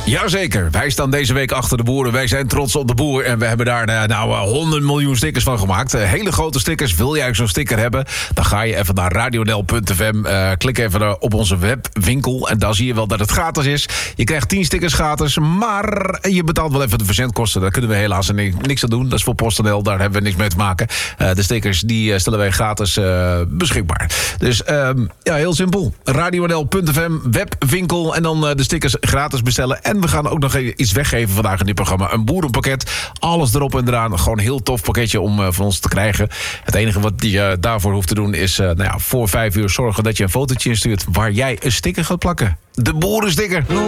Jazeker, wij staan deze week achter de boeren. Wij zijn trots op de boer en we hebben daar 100 miljoen stickers van gemaakt. Hele grote stickers. Wil jij zo'n sticker hebben? Dan ga je even naar radionel.fm. Klik even op onze webwinkel en dan zie je wel dat het gratis is. Je krijgt 10 stickers gratis, maar je betaalt wel even de verzendkosten. Daar kunnen we helaas niks aan doen. Dat is voor PostNL, daar hebben we niks mee te maken. De stickers die stellen wij gratis beschikbaar. Dus heel simpel. radionel.fm, webwinkel en dan de stickers gratis bestellen. En we gaan ook nog iets weggeven vandaag in dit programma. Een boerenpakket, alles erop en eraan. Gewoon een heel tof pakketje om van ons te krijgen. Het enige wat je daarvoor hoeft te doen is voor 5 uur zorgen dat je een fotootje instuurt waar jij een sticker gaat plakken. De boerensticker.